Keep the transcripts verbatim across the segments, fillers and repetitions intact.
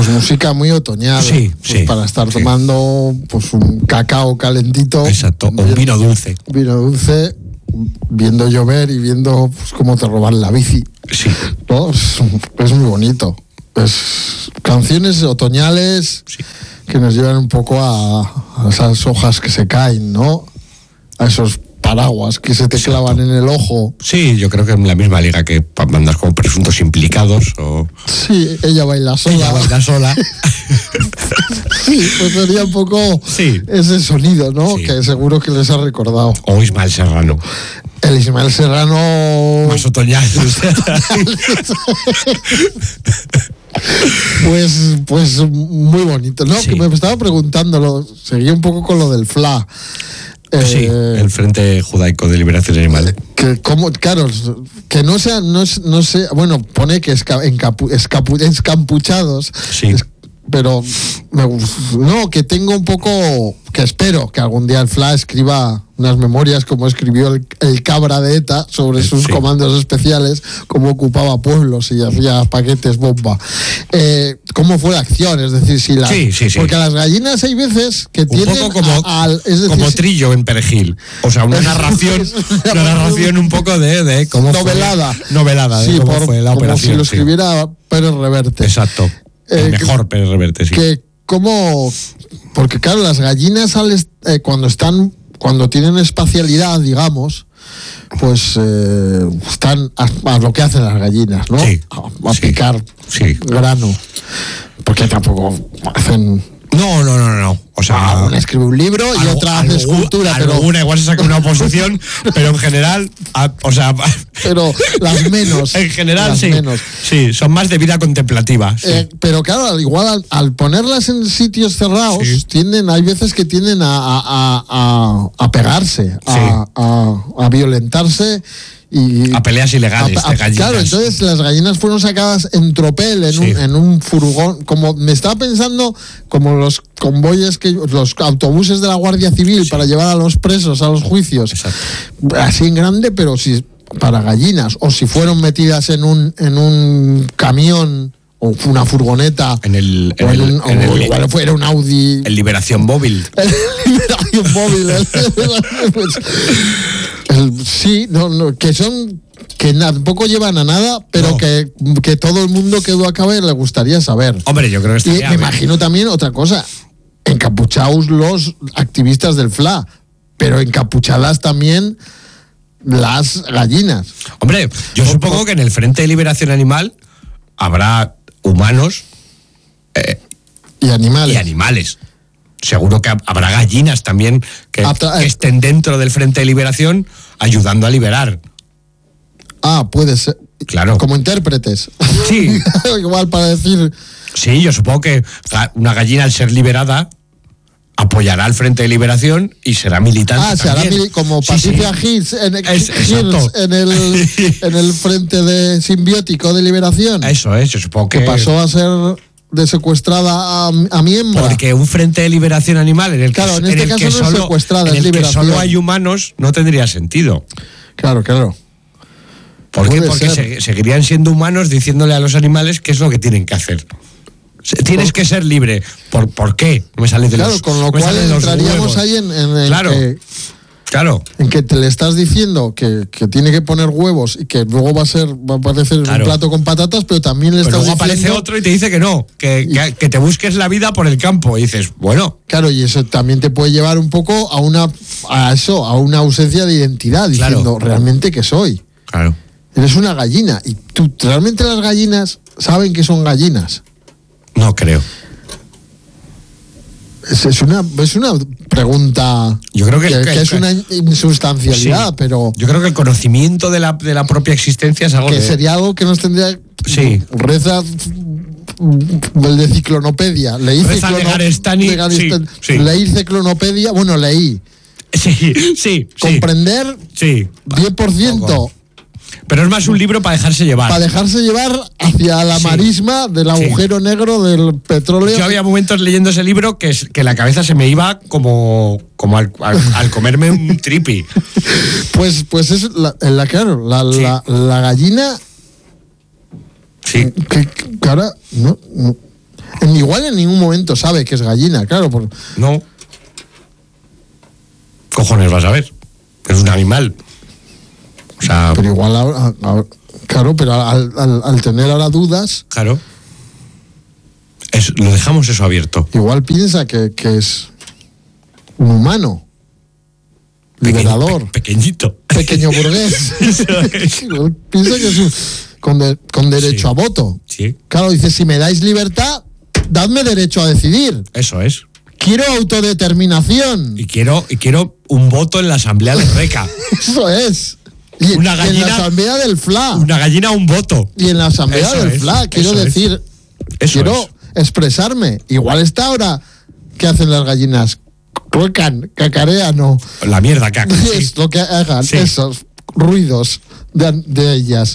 Pues música muy otoñal. Sí, pues sí. Para estar sí. tomando pues un cacao calentito. Exacto, o un vino dulce. Vino dulce, viendo llover y viendo pues cómo te roban la bici. Sí. ¿No? Es, es muy bonito. Es canciones otoñales Sí. que nos llevan un poco a, a esas hojas que se caen, ¿no? A esos paraguas que se te Exacto. clavan en el ojo. Sí, yo creo que en la misma liga que bandas como Presuntos Implicados o... Sí, ella baila sola. Ella baila sola. Sí, pues sería un poco Sí. ese sonido, ¿no? Sí. Que seguro que les ha recordado. O Ismael Serrano. El Ismael Serrano... Más otoñal. Pues, pues muy bonito, ¿no? Sí. Que me estaba preguntando, lo, seguía un poco con lo del F L A. Sí, Eh, el Frente Judaico de Liberación Animal. que como, claro, que no sea, no, es- no sé, bueno, pone que esca, encapu, escapu, escampuchados, Sí. es- pero me, gus- no, que tengo un poco, que espero que algún día el F L A escriba unas memorias como escribió el, el cabra de ETA sobre sus Sí. comandos especiales, cómo ocupaba pueblos y hacía paquetes bomba. Eh, ¿Cómo fue la acción? Es decir, si las, Sí, sí, sí. porque a las gallinas hay veces que Un tienen poco como, a- al- es decir, como si- Trillo en Perejil. O sea, una Es- narración, es una narración un poco de, de cómo novelada. fue. Novelada. De Sí, cómo por- fue la como operación. si lo sí. escribiera Pérez Reverte. Exacto. Eh, El mejor Pérez Reverte, sí. Que como, porque claro, las gallinas al est- eh, cuando están, cuando tienen espacialidad, digamos, pues eh, están a, a lo que hacen las gallinas, ¿no? Sí, A, a sí, picar sí. grano, porque tampoco hacen. No, no, no, no. O sea, Una escribe un libro y algo- otra hace algo- escultura, pero, alguna igual se saca una oposición, pero en general, a- o sea, pero las menos. en general las sí. menos. Sí, son más de vida contemplativa. Sí. Eh, pero claro, al igual al, al ponerlas en sitios cerrados, Sí. tienden, hay veces que tienden a, a, a, a- a pegarse, a, Sí. a, a violentarse y A peleas ilegales a- a- de gallinas. Claro, entonces las gallinas fueron sacadas en tropel, en, Sí. un, en un furgón, como me estaba pensando, como los convoyes, que los autobuses de la Guardia Civil Sí. para llevar a los presos a los juicios, Exacto. así en grande, pero si para gallinas, o si fueron metidas en un, en un camión o una furgoneta, En el, en o en el, un, en o el- igual fuera un Audi. el Liberación Móvil. El Liberación Móvil. el- pues, el- sí, no, no, que son que tampoco llevan a nada, pero No. que, que todo el mundo que a caber le gustaría saber. Hombre, yo creo que Y estaría me bien. imagino también otra cosa, encapuchados los activistas del F L A, pero encapuchadas también las gallinas. Hombre, yo supongo que en el Frente de Liberación Animal habrá humanos eh, Y animales. y animales. Seguro que hab- habrá gallinas también que, Atra- que estén dentro del Frente de Liberación ayudando a liberar. Ah, puede ser. Claro. Como intérpretes. Sí. Igual para decir. Sí, yo supongo que ga- una gallina al ser liberada apoyará al Frente de Liberación y será militante. Ah, se hará también. mili- como Sí, Patricia sí. Hills en, Es- Hills exacto. en el en el Frente de Simbiótico de Liberación. Eso es, yo supongo que... Que pasó a ser de secuestrada a, a miembro. Porque un Frente de Liberación Animal en el que, Claro, en este el caso que no es solo, secuestrada, en es el que liberación. solo hay humanos no tendría sentido. Claro, claro. ¿Por qué? Puede Porque ser. se- seguirían siendo humanos diciéndole a los animales qué es lo que tienen que hacer. Se- Tienes que ser libre. ¿Por, ¿por qué? No me sale de Claro, los con lo no me cual sale de los entraríamos huevos. ahí en, en el Claro. que, Claro. en que te le estás diciendo que, que tiene que poner huevos y que luego va a ser va a aparecer Claro. un plato con patatas, pero también le Pero estás luego aparece diciendo. otro y te dice que no, que, que, que te busques la vida por el campo. Y dices, bueno, Claro, y eso también te puede llevar un poco a una a eso, a una ausencia de identidad, Claro. diciendo realmente que soy. claro. Eres una gallina. Y tú, realmente las gallinas saben que son gallinas. No creo. Es, es una, es una pregunta Yo creo que- que, que- que es una insubstancialidad, Sí. pero Yo creo que el conocimiento de la, de la propia existencia es algo que de- sería algo que nos tendría. Sí. Reza el de ciclonopedia. Leí Reza ciclono- de Garestani, de Garestani. sí, sí. Leí ciclonopedia. Bueno, leí. Sí, sí, sí. Comprender Sí. diez por ciento. Poco. Pero es más un libro para dejarse llevar. Para dejarse llevar hacia la Sí. marisma del Sí. agujero negro del petróleo. Yo había momentos leyendo ese libro que, es- que la cabeza se me iba como, como al, al- al comerme un tripi. Pues, pues es la, la- claro, la, Sí. la, la gallina Sí. que, que ahora no, no. En, igual en ningún momento sabe que es gallina, claro. Por... No. Cojones vas a ver. Es un animal. O sea... Pero igual, a, a, a, claro, pero al, al, al tener ahora dudas... Claro. Es, lo dejamos eso abierto. Igual piensa que, que es un humano. Liberador. Peque, pequeñito. Pequeño burgués. Igual piensa que es un, con, de, con derecho Sí. a voto. Sí. Claro, dice, si me dais libertad, dadme derecho a decidir. Eso es. Quiero autodeterminación. Y quiero, y quiero un voto en la asamblea de Reca. Eso es. Y, Una y en gallina- la asamblea del F L A. Una gallina, un voto. Y en la asamblea Eso del es, F L A. Quiero eso es. decir, Eso quiero es. expresarme. Igual está ahora. ¿Qué hacen las gallinas? Ruecan, cacarean o... La mierda caca. sí. Es lo que hagan, Sí. esos ruidos de, de ellas.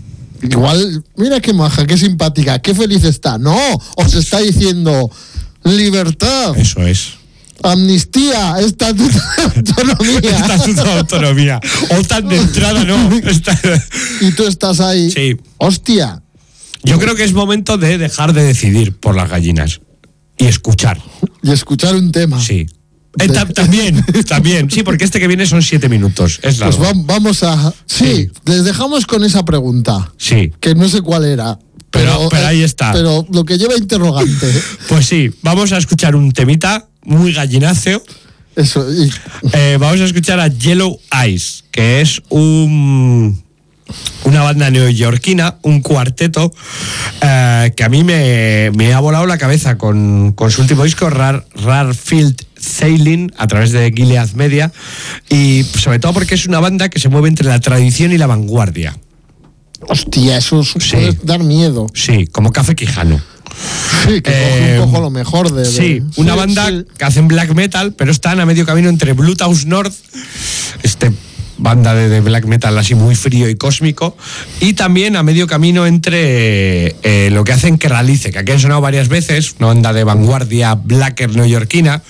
Igual, mira qué maja, qué simpática, qué feliz está. No, os está diciendo libertad, Eso es. amnistía, estatuto de autonomía. Estatuto de autonomía. OTAN de entrada, no. Está- Y tú estás ahí. Sí. Hostia. Yo creo que es momento de dejar de decidir por las gallinas y escuchar. Y escuchar un tema. Sí. Eh, ta- también, también. Sí, porque este que viene son siete minutos. Es Pues largo. va- vamos a... Sí, Sí. les dejamos con esa pregunta, Sí. que no sé cuál era. Pero- pero ahí está. Pero lo que lleva interrogante. Pues sí, vamos a escuchar un temita muy gallináceo. Eso, y, Eh, vamos a escuchar a Yellow Eyes, que es un, una banda neoyorquina, un cuarteto, eh, que a mí me, me ha volado la cabeza con, con su último disco, Rar, Rare Field Sailing, a través de Gilead Media, y sobre todo porque es una banda que se mueve entre la tradición y la vanguardia. hostia, eso es- Sí. puede dar miedo. Sí, como Café Quijano. Sí, que Eh, coge un poco lo mejor de... de- Sí, una banda sí. que hacen black metal, pero están a medio camino entre Bluetooth North, este banda de, de black metal así muy frío y cósmico, y también a medio camino entre eh, lo que hacen Kerralice, que aquí han sonado varias veces, una banda de vanguardia blacker neoyorquina.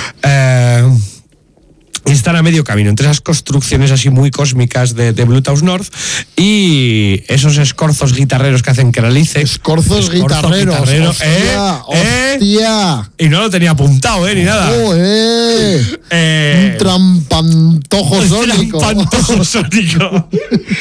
Eh, y están a medio camino entre esas construcciones así muy cósmicas de, de Bluetooth North y esos escorzos guitarreros que hacen Kerralice. Escorzos Escorzo guitarreros. guitarrero, hostia, ¿eh? ¿eh? hostia. Y no lo tenía apuntado, ¿eh? Ni nada. Joder. Eh, Un trampantojo sónico. Trampantojo sónico.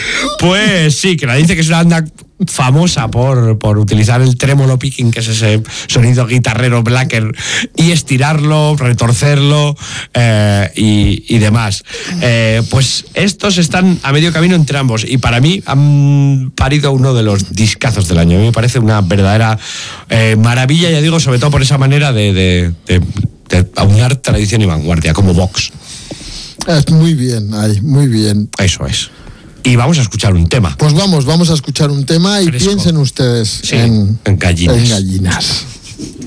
Pues sí, que la dice que es una banda famosa por, por utilizar el trémolo picking, que es ese sonido guitarrero blacker, y estirarlo, retorcerlo eh, y, y demás. Eh, pues estos están a medio camino entre ambos y para mí han parido uno de los discazos del año. A mí me parece una verdadera eh, maravilla, ya digo, sobre todo por esa manera de, de, de, de aunar tradición y vanguardia, como Vox. Es muy bien, ay, muy bien. Eso es. Y vamos a escuchar un tema. Pues vamos, vamos a escuchar un tema y Fresco. piensen ustedes Sí, en, en gallinas. en gallinas.